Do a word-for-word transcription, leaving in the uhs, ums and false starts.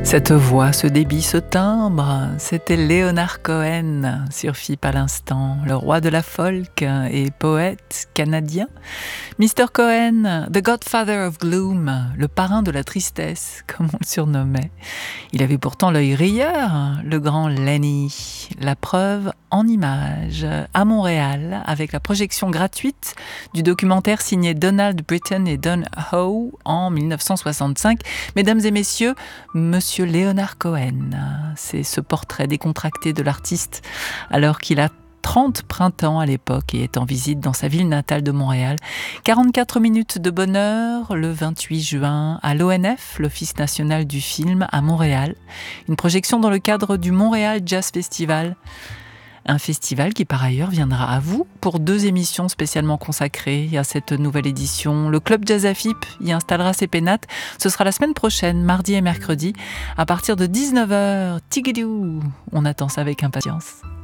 Cette voix, ce débit, ce timbre, c'était Leonard Cohen sur F I P à l'instant, le roi de la folk et poète canadien. mister Cohen, the Godfather of Gloom, le parrain de la tristesse, comme on le surnommait. Il avait pourtant l'œil rieur, le grand Lenny. La preuve en images, à Montréal, avec la projection gratuite du documentaire signé Donald Britton et Don Howe en mille neuf cent soixante-cinq. Mesdames et messieurs, Monsieur Leonard Cohen, c'est ce portrait décontracté de l'artiste alors qu'il a trente printemps à l'époque et est en visite dans sa ville natale de Montréal. quarante-quatre minutes de bonheur le vingt-huit juin à l'O N F, l'Office national du film à Montréal. Une projection dans le cadre du Montréal Jazz Festival. Un festival qui par ailleurs viendra à vous pour deux émissions spécialement consacrées à cette nouvelle édition. Le Club Jazz à F I P y installera ses pénates. Ce sera la semaine prochaine, mardi et mercredi, à partir de dix-neuf heures. Tigidou, on attend ça avec impatience.